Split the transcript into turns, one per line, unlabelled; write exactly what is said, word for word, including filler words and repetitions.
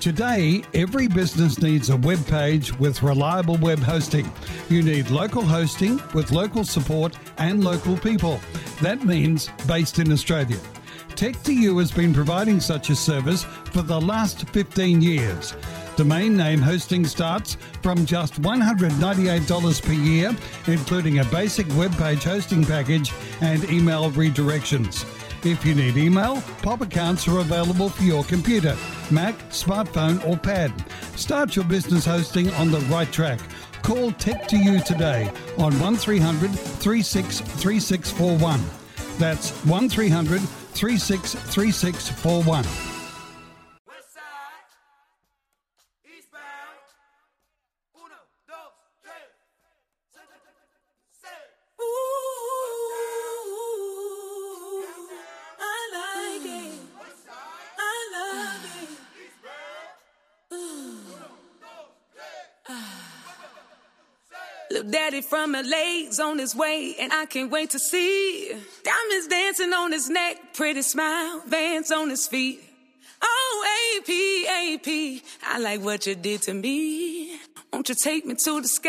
Today, every business needs a web page with reliable web hosting. You need local hosting with local support and local people. That means based in Australia. tech to you has been providing such a service for the last fifteen years. Domain name hosting starts from just one hundred ninety-eight dollars per year, including a basic web page hosting package and email redirections. If you need email, Pop accounts are available for your computer, Mac, smartphone or pad. Start your business hosting on the right track. Call tech to you today on one three hundred, three six three six four one. That's one three hundred, three six three six four one.
Little daddy from L A's on his way, and I can't wait to see diamonds dancing on his neck, pretty smile, Vans on his feet. Oh, A P, A P, I like what you did to me. Won't you take me to the sky?